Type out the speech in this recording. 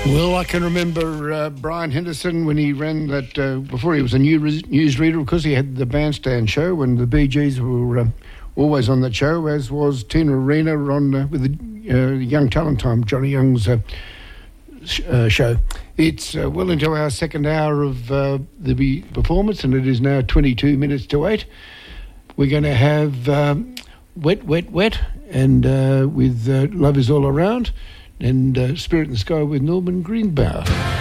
Well, I can remember Brian Henderson when he ran that, before he was a newsreader, because he had the Bandstand show when the Bee Gees were always on that show, as was Tina Arena on with the Young Talent Time, Johnny Young's show. It's well into our second hour of the performance, and it is now 22 minutes to 8. We're going to have Wet, Wet, Wet, and with Love Is All Around, and Spirit in the Sky with Norman Greenbauer.